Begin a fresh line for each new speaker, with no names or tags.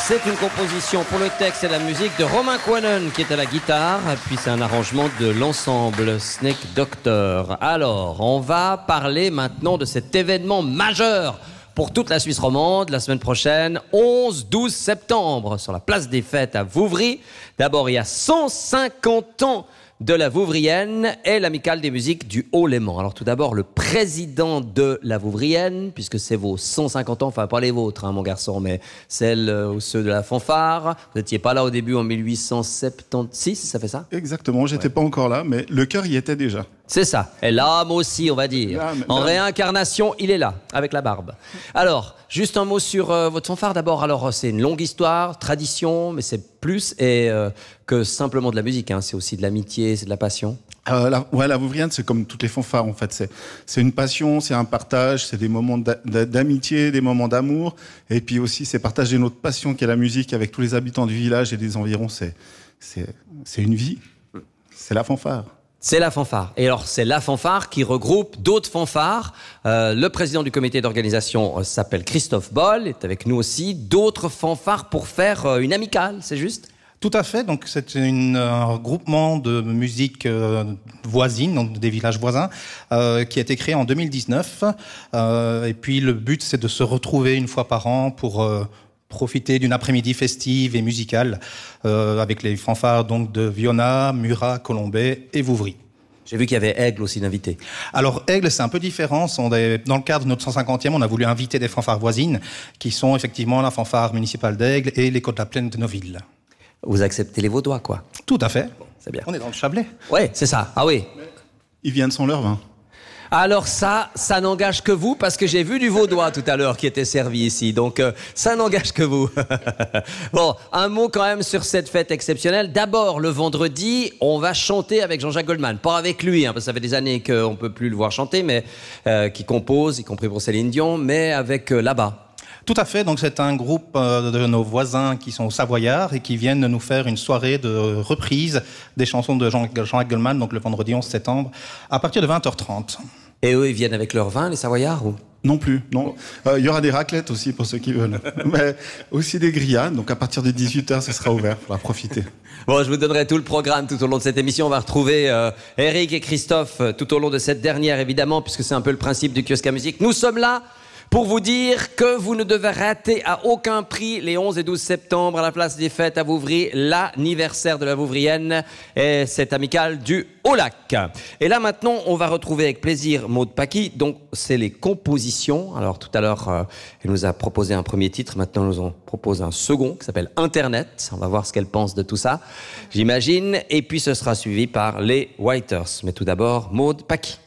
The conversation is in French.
C'est une composition pour le texte et la musique de Romain Quanon qui est à la guitare, puis c'est un arrangement de l'ensemble Snake Doctor. Alors, on va parler maintenant de cet événement majeur pour toute la Suisse romande, la semaine prochaine, 11-12 septembre, sur la place des Fêtes à Vouvry. D'abord, il y a 150 ans de la Vouvrienne et l'Amicale des musiques du Haut-Léman. Alors tout d'abord, le président de la Vouvrienne, puisque c'est vos 150 ans, enfin pas les vôtres, hein, mon garçon, mais celles ou ceux de la fanfare. Vous n'étiez pas là au début en 1876, ça fait ça?
Exactement, j'étais pas encore là, mais le cœur y était déjà.
C'est ça. Et l'âme aussi, on va dire. En réincarnation, il est là, avec la barbe. Alors, juste un mot sur votre fanfare d'abord. Alors, c'est une longue histoire, tradition, mais c'est plus que simplement de la musique. Hein. C'est aussi de l'amitié, c'est de la passion.
La Vouvrienne, c'est comme toutes les fanfares, en fait. C'est une passion, c'est un partage, c'est des moments d'amitié, des moments d'amour. Et puis aussi, c'est partager notre passion qui est la musique avec tous les habitants du village et des environs. C'est une vie. C'est la fanfare.
C'est la fanfare. Et alors, c'est la fanfare qui regroupe d'autres fanfares. Le président du comité d'organisation s'appelle Christophe Boll, est avec nous aussi. D'autres fanfares pour faire une amicale, c'est juste?
Tout à fait. Donc, c'est un regroupement de musique voisine, donc des villages voisins, qui a été créé en 2019. Et puis, le but, c'est de se retrouver une fois par an pour profiter d'une après-midi festive et musicale avec les fanfares donc de Viona, Murat, Colombay et Vouvry.
J'ai vu qu'il y avait Aigle aussi d'invités.
Alors Aigle, c'est un peu différent. Dans le cadre de notre 150e, on a voulu inviter des fanfares voisines qui sont effectivement la fanfare municipale d'Aigle et l'écho de la plaine de Noville.
Vous acceptez les Vaudois, quoi?
Tout à fait.
Bon, c'est bien.
On est dans le Chablais.
Oui, c'est ça. Ah oui.
Ils viennent sans leur vin.
Alors ça n'engage que vous, parce que j'ai vu du vaudois tout à l'heure qui était servi ici, donc ça n'engage que vous. Bon, un mot quand même sur cette fête exceptionnelle. D'abord, le vendredi, on va chanter avec Jean-Jacques Goldman. Pas avec lui, hein, parce que ça fait des années qu'on ne peut plus le voir chanter, mais qui compose, y compris pour Céline Dion, mais avec là-bas.
Tout à fait, donc c'est un groupe de nos voisins qui sont savoyards et qui viennent nous faire une soirée de reprise des chansons de Jean-Jacques Goldman, donc le vendredi 11 septembre, à partir de 20h30.
Et eux, ils viennent avec leur vin, les savoyards, ou?
Non plus, non. Il y aura des raclettes aussi pour ceux qui veulent. Mais aussi des grillades, donc à partir de 18h, ce sera ouvert, il faudra profiter.
Bon, je vous donnerai tout le programme tout au long de cette émission. On va retrouver Eric et Christophe tout au long de cette dernière, évidemment, puisque c'est un peu le principe du kiosque à musique. Nous sommes là pour vous dire que vous ne devez rater à aucun prix les 11 et 12 septembre à la place des Fêtes à Vouvry, l'anniversaire de la Vouvrienne et cette amicale du Haut-Lac. Et là maintenant, on va retrouver avec plaisir Maud Paki. Donc c'est les compositions. Alors tout à l'heure, elle nous a proposé un premier titre. Maintenant, elle nous en propose un second qui s'appelle Internet. On va voir ce qu'elle pense de tout ça, j'imagine. Et puis ce sera suivi par les Whiters. Mais tout d'abord, Maud Paki.